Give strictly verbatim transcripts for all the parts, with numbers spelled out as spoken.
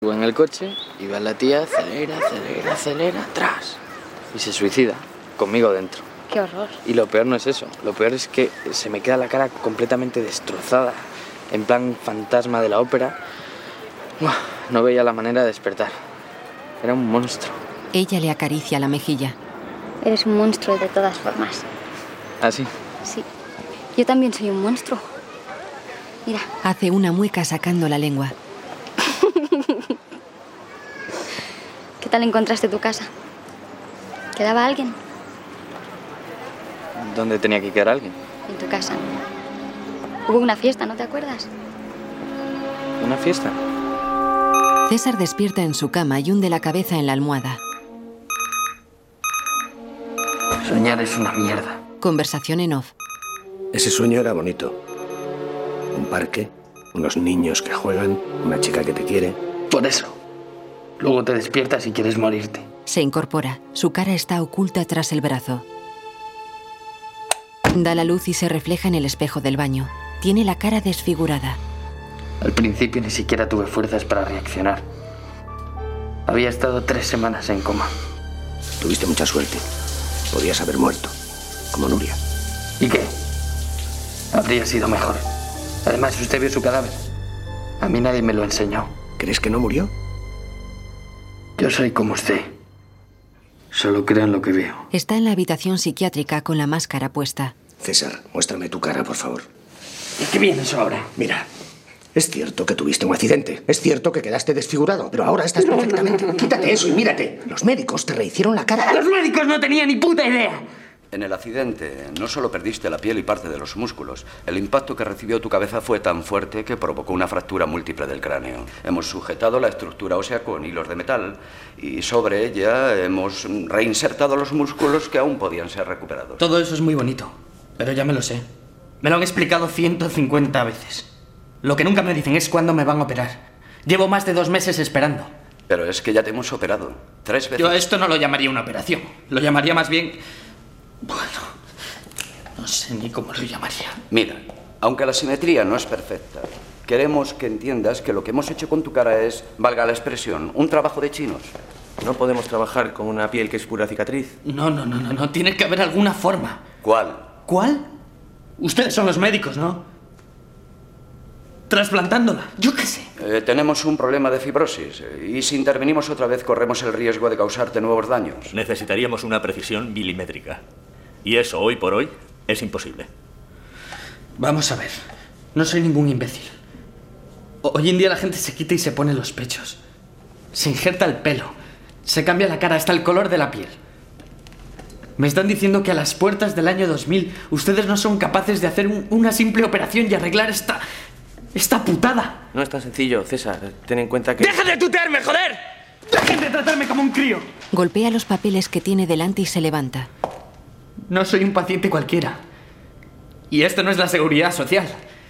Iba en el coche y va la tía, acelera, acelera, acelera, atrás. Y se suicida, conmigo dentro. ¡Qué horror! Y lo peor no es eso, lo peor es que se me queda la cara completamente destrozada, en plan fantasma de la ópera. Uf, no veía la manera de despertar. Era un monstruo. Ella le acaricia la mejilla. Eres un monstruo de todas formas. ¿Ah, sí? Sí. Yo también soy un monstruo. Mira. Hace una mueca sacando la lengua. ¿Qué tal encontraste tu casa? ¿Quedaba alguien? ¿Dónde tenía que quedar alguien? En tu casa. Hubo una fiesta, ¿no te acuerdas? ¿Una fiesta? César despierta en su cama y hunde la cabeza en la almohada. Soñar es una mierda. Conversación en off. Ese sueño era bonito. Un parque, unos niños que juegan, una chica que te quiere. Por eso. Luego te despiertas y quieres morirte. Se incorpora. Su cara está oculta tras el brazo. Da la luz y se refleja en el espejo del baño. Tiene la cara desfigurada. Al principio ni siquiera tuve fuerzas para reaccionar. Había estado tres semanas en coma. Tuviste mucha suerte. Podías haber muerto, como Nuria. ¿Y qué? Habría sido mejor. Además, usted vio su cadáver. A mí nadie me lo enseñó. ¿Crees que no murió? Yo soy como usted. Solo creo en lo que veo. Está en la habitación psiquiátrica con la máscara puesta. César, muéstrame tu cara, por favor. ¿Y qué viene eso ahora? Mira, es cierto que tuviste un accidente. Es cierto que quedaste desfigurado. Pero ahora estás no, perfectamente. No, no, no. Quítate eso y mírate. Los médicos te rehicieron la cara. ¡Los médicos no tenían ni puta idea! En el accidente no solo perdiste la piel y parte de los músculos. El impacto que recibió tu cabeza fue tan fuerte que provocó una fractura múltiple del cráneo. Hemos sujetado la estructura ósea con hilos de metal y sobre ella hemos reinsertado los músculos que aún podían ser recuperados. Todo eso es muy bonito, pero ya me lo sé. Me lo han explicado ciento cincuenta veces. Lo que nunca me dicen es cuándo me van a operar. Llevo más de dos meses esperando. Pero es que ya te hemos operado tres veces. Yo a esto no lo llamaría una operación. Lo llamaría más bien... Bueno, no sé ni cómo lo llamaría. Mira, aunque la simetría no es perfecta, queremos que entiendas que lo que hemos hecho con tu cara es, valga la expresión, un trabajo de chinos. ¿No podemos trabajar con una piel que es pura cicatriz? No, no, no, no, no. Tiene que haber alguna forma. ¿Cuál? ¿Cuál? Ustedes son los médicos, ¿no? Trasplantándola, yo qué sé. Eh, tenemos un problema de fibrosis y si intervenimos otra vez corremos el riesgo de causarte nuevos daños. Necesitaríamos una precisión milimétrica. Y eso, hoy por hoy, es imposible. Vamos a ver. No soy ningún imbécil. Hoy en día la gente se quita y se pone los pechos. Se injerta el pelo. Se cambia la cara, hasta el color de la piel. Me están diciendo que a las puertas del año dos mil ustedes no son capaces de hacer un, una simple operación y arreglar esta... esta putada. No es tan sencillo, César. Ten en cuenta que... ¡Deja de tutearme, joder! ¡Dejen de tratarme como un crío! Golpea los papeles que tiene delante y se levanta. No soy un paciente cualquiera. Y esto no es la seguridad social.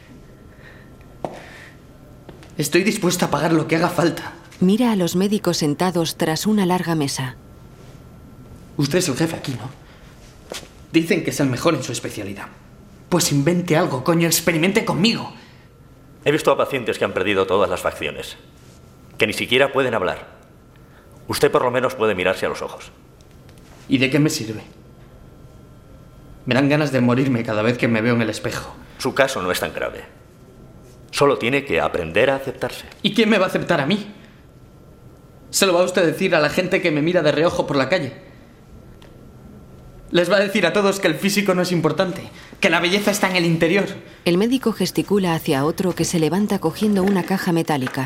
Estoy dispuesto a pagar lo que haga falta. Mira a los médicos sentados tras una larga mesa. Usted es el jefe aquí, ¿no? Dicen que es el mejor en su especialidad. Pues invente algo, coño, experimente conmigo. He visto a pacientes que han perdido todas las facciones, que ni siquiera pueden hablar. Usted por lo menos puede mirarse a los ojos. ¿Y de qué me sirve? Me dan ganas de morirme cada vez que me veo en el espejo. Su caso no es tan grave. Solo tiene que aprender a aceptarse. ¿Y quién me va a aceptar a mí? ¿Se lo va a usted decir a la gente que me mira de reojo por la calle? Les va a decir a todos que el físico no es importante, que la belleza está en el interior. El médico gesticula hacia otro que se levanta cogiendo una caja metálica.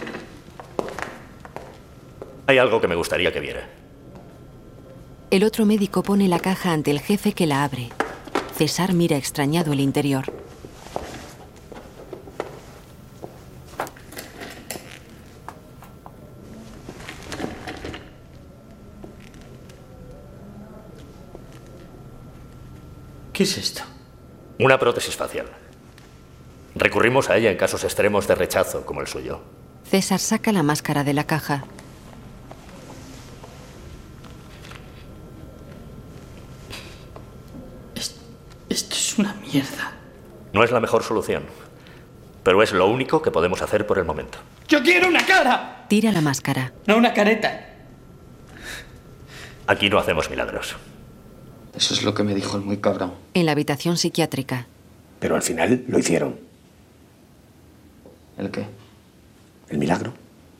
Hay algo que me gustaría que viera. El otro médico pone la caja ante el jefe que la abre. César mira extrañado el interior. ¿Qué es esto? Una prótesis facial. Recurrimos a ella en casos extremos de rechazo, como el suyo. César saca la máscara de la caja. Esto, esto es una mierda. No es la mejor solución, pero es lo único que podemos hacer por el momento. ¡Yo quiero una cara! Tira la máscara. No una careta. Aquí no hacemos milagros. Eso es lo que me dijo el muy cabrón. En la habitación psiquiátrica. Pero al final lo hicieron. ¿El qué? El milagro.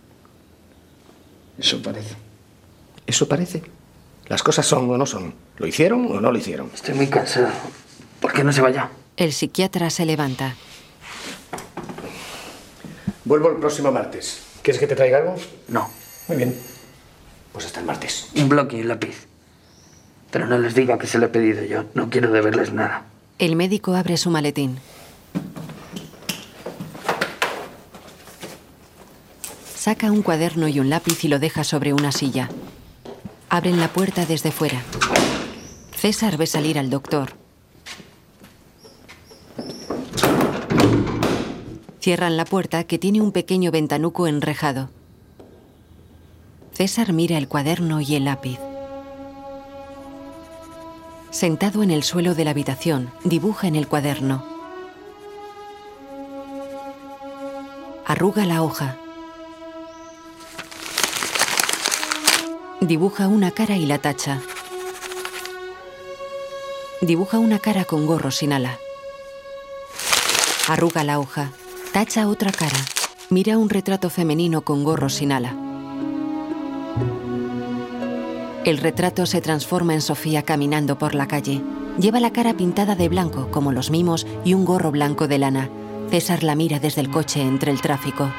Eso parece. Eso parece. Las cosas son o no son. ¿Lo hicieron o no lo hicieron? Estoy muy cansado. ¿Por qué no se vaya? El psiquiatra se levanta. Vuelvo el próximo martes. ¿Quieres que te traiga algo? No. Muy bien. Pues hasta el martes. Un bloque y un lápiz. Pero no les diga que se lo he pedido yo. No quiero deberles nada. El médico abre su maletín. Saca un cuaderno y un lápiz y lo deja sobre una silla. Abren la puerta desde fuera. César ve salir al doctor. Cierran la puerta, que tiene un pequeño ventanuco enrejado. César mira el cuaderno y el lápiz. Sentado en el suelo de la habitación, dibuja en el cuaderno. Arruga la hoja. Dibuja una cara y la tacha. Dibuja una cara con gorro sin ala. Arruga la hoja. Tacha otra cara. Mira un retrato femenino con gorro sin ala. El retrato se transforma en Sofía caminando por la calle. Lleva la cara pintada de blanco, como los mimos, y un gorro blanco de lana. César la mira desde el coche entre el tráfico.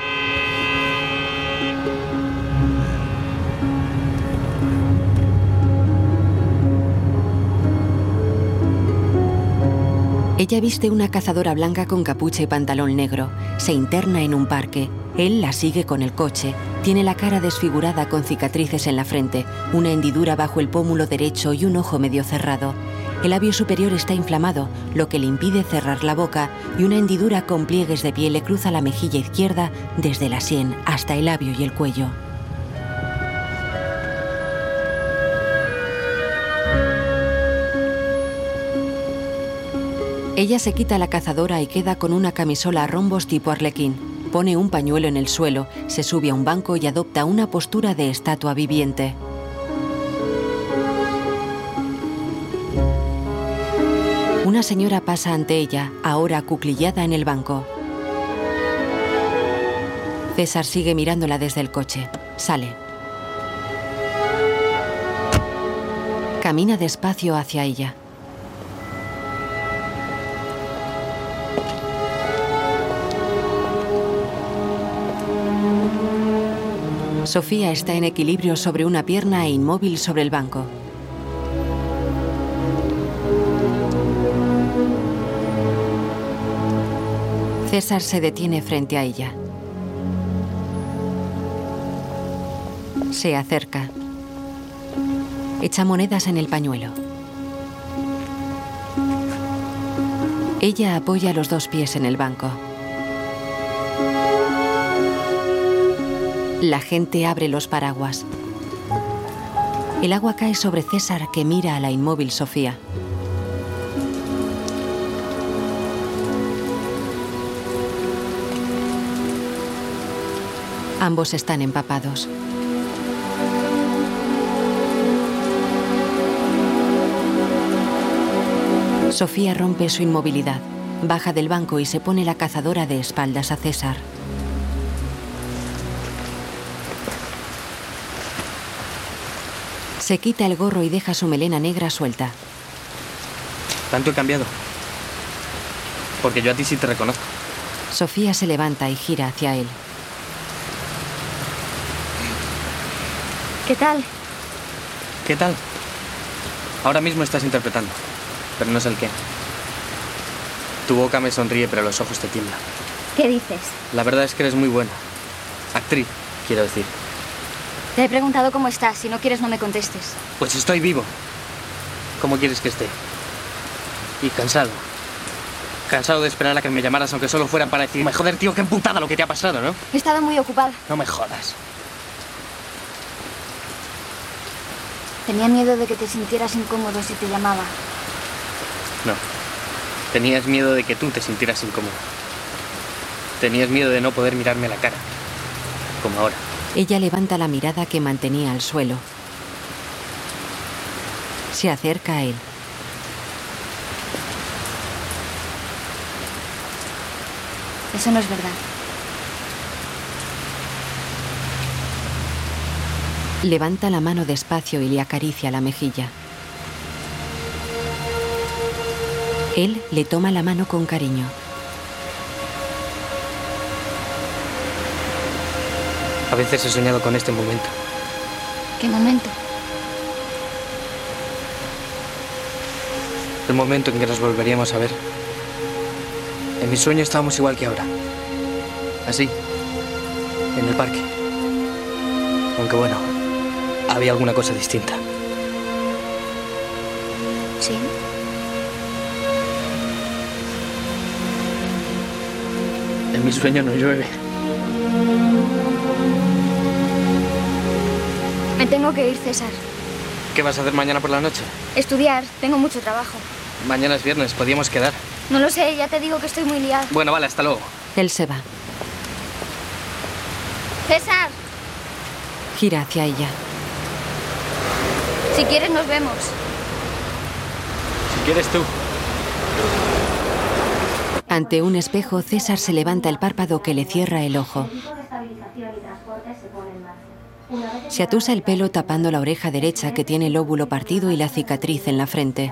Ella viste una cazadora blanca con capucha y pantalón negro. Se interna en un parque. Él la sigue con el coche. Tiene la cara desfigurada con cicatrices en la frente, una hendidura bajo el pómulo derecho y un ojo medio cerrado. El labio superior está inflamado, lo que le impide cerrar la boca, y una hendidura con pliegues de piel le cruza la mejilla izquierda desde la sien hasta el labio y el cuello. Ella se quita la cazadora y queda con una camisola a rombos tipo arlequín. Pone un pañuelo en el suelo, se sube a un banco y adopta una postura de estatua viviente. Una señora pasa ante ella, ahora acuclillada en el banco. César sigue mirándola desde el coche. Sale. Camina despacio hacia ella. Sofía está en equilibrio sobre una pierna e inmóvil sobre el banco. César se detiene frente a ella. Se acerca. Echa monedas en el pañuelo. Ella apoya los dos pies en el banco. La gente abre los paraguas. El agua cae sobre César, que mira a la inmóvil Sofía. Ambos están empapados. Sofía rompe su inmovilidad. Baja del banco y se pone la cazadora de espaldas a César. Se quita el gorro y deja su melena negra suelta. Tanto he cambiado. Porque yo a ti sí te reconozco. Sofía se levanta y gira hacia él. ¿Qué tal? ¿Qué tal? Ahora mismo estás interpretando, pero no sé el qué. Tu boca me sonríe, pero los ojos te tiemblan. ¿Qué dices? La verdad es que eres muy buena. Actriz, quiero decir. Te he preguntado cómo estás. Si no quieres, no me contestes. Pues estoy vivo. ¿Cómo quieres que esté? Y cansado. Cansado de esperar a que me llamaras, aunque solo fuera para decirme, joder, tío, qué emputada lo que te ha pasado, ¿no? He estado muy ocupada. No me jodas. Tenía miedo de que te sintieras incómodo si te llamaba. No. Tenías miedo de que tú te sintieras incómodo. Tenías miedo de no poder mirarme a la cara. como ahora. Ella levanta la mirada que mantenía al suelo. Se acerca a él. Eso no es verdad. Levanta la mano despacio y le acaricia la mejilla. Él le toma la mano con cariño. A veces he soñado con este momento. ¿Qué momento? El momento en que nos volveríamos a ver. En mi sueño estábamos igual que ahora. Así. En el parque. Aunque bueno, había alguna cosa distinta. Sí. En mi sueño no llueve. Me tengo que ir, César. ¿Qué vas a hacer mañana por la noche? Estudiar. Tengo mucho trabajo. Mañana es viernes, podíamos quedar. No lo sé, ya te digo que estoy muy liada. Bueno, vale, hasta luego. Él se va. ¡César! Gira hacia ella. Si quieres, nos vemos. Si quieres tú. Ante un espejo, César se levanta el párpado que le cierra el ojo. Se atusa el pelo tapando la oreja derecha que tiene el lóbulo partido y la cicatriz en la frente.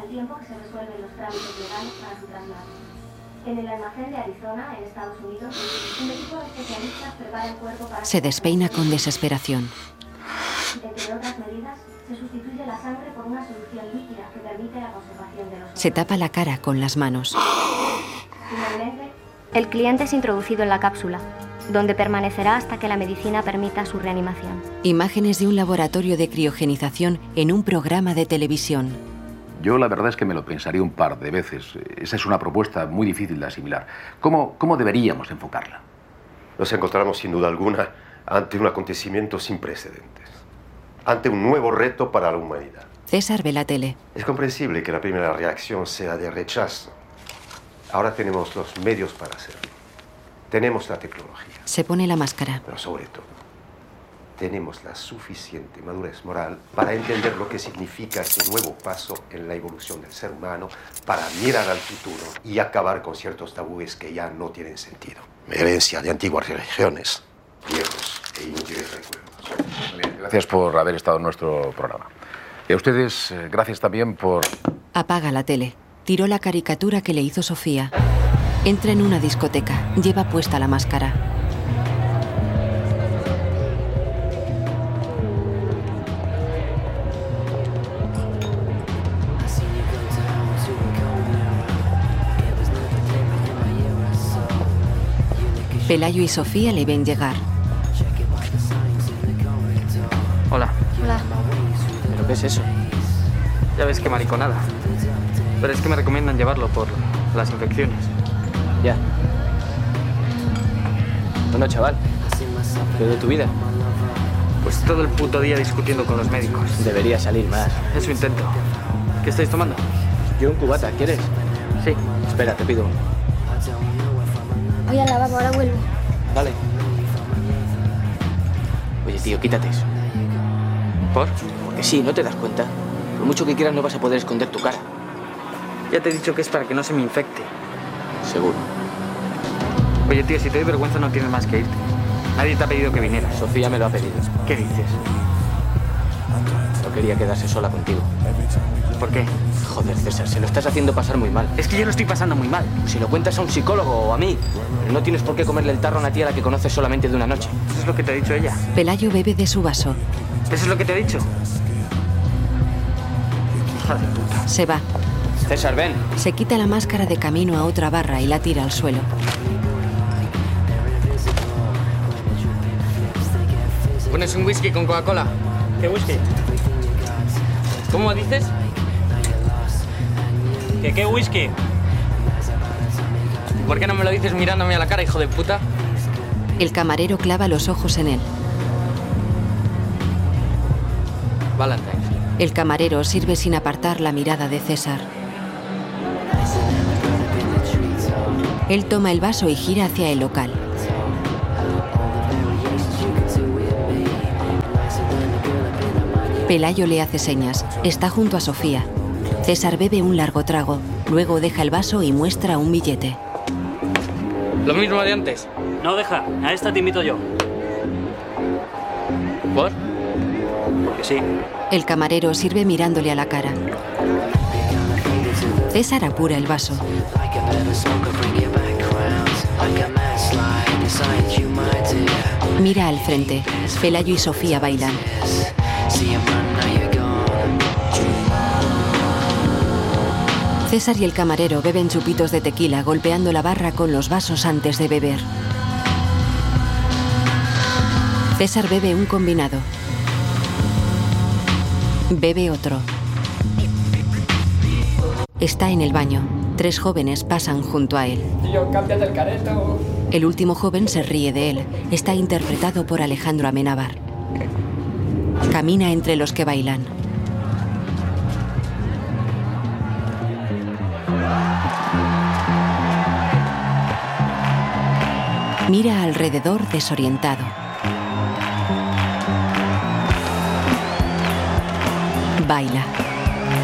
Se despeina con desesperación. Se tapa la cara con las manos. El cliente es introducido en la cápsula, donde permanecerá hasta que la medicina permita su reanimación. Imágenes de un laboratorio de criogenización en un programa de televisión. Yo la verdad es que me lo pensaría un par de veces. Esa es una propuesta muy difícil de asimilar. ¿Cómo, cómo deberíamos enfocarla? Nos encontramos sin duda alguna ante un acontecimiento sin precedentes. Ante un nuevo reto para la humanidad. César ve la tele. Es comprensible que la primera reacción sea de rechazo. Ahora tenemos los medios para hacerlo. Tenemos la tecnología. Se pone la máscara. Pero sobre todo, tenemos la suficiente madurez moral para entender lo que significa este nuevo paso en la evolución del ser humano, para mirar al futuro y acabar con ciertos tabúes que ya no tienen sentido. Herencia de antiguas religiones, viejos e inútiles recuerdos. Bien, gracias por haber estado en nuestro programa. Y a ustedes, eh, gracias también por... Apaga la tele. Tiró la caricatura que le hizo Sofía. Entra en una discoteca. Lleva puesta la máscara. Pelayo y Sofía le ven llegar. Hola. Hola. ¿Pero qué es eso? Ya ves qué mariconada. Pero es que me recomiendan llevarlo por las infecciones. Ya. Bueno, chaval, ¿qué de tu vida? Pues todo el puto día discutiendo con los médicos. Debería salir más. Eso intento. ¿Qué estáis tomando? Yo un cubata, ¿quieres? Sí. Espera, te pido uno. Voy al lavabo, ahora vuelvo. Vale. Oye, tío, quítate eso. ¿Por? Porque sí, ¿no te das cuenta? Por mucho que quieras no vas a poder esconder tu cara. Ya te he dicho que es para que no se me infecte. Seguro. Oye, tío, si te doy vergüenza no tienes más que irte. Nadie te ha pedido que vinieras. Sofía me lo ha pedido. ¿Qué dices? No quería quedarse sola contigo. ¿Por qué? Joder, César, se lo estás haciendo pasar muy mal. Es que yo lo estoy pasando muy mal. Si lo cuentas a un psicólogo o a mí, pero no tienes por qué comerle el tarro a una tía a la que conoces solamente de una noche. Eso es lo que te ha dicho ella. Pelayo bebe de su vaso. ¿Eso es lo que te ha dicho? Hija de puta. Se va. César, ven. Se quita la máscara de camino a otra barra y la tira al suelo. ¿Pones un whisky con Coca-Cola? ¿Qué whisky? ¿Cómo dices? ¿Qué qué whisky? ¿Por qué no me lo dices mirándome a la cara, hijo de puta? El camarero clava los ojos en él. Valentine. El camarero sirve sin apartar la mirada de César. Él toma el vaso y gira hacia el local. Pelayo le hace señas. Está junto a Sofía. César bebe un largo trago. Luego deja el vaso y muestra un billete. Lo mismo de antes. No, deja. A esta te invito yo. ¿Por? Porque sí. El camarero sirve mirándole a la cara. César apura el vaso. Mira al frente. Pelayo y Sofía bailan. César y el camarero beben chupitos de tequila golpeando la barra con los vasos antes de beber. César bebe un combinado. Bebe otro. Está en el baño. Tres jóvenes pasan junto a él. Tío, cámbiate el careto. El último joven se ríe de él. Está interpretado por Alejandro Amenábar. Camina entre los que bailan. Mira alrededor desorientado. Baila.